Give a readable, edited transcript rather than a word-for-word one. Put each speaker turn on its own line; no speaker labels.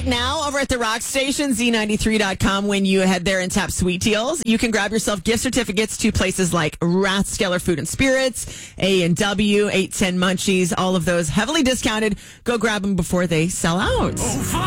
right now over at the rock station, Z93.com. When you head there and tap Sweet Deals, you can grab yourself gift certificates to places like Rathskeller Food and Spirits, A&W, 810 Munchies, all of those heavily discounted. Go grab them before they sell out.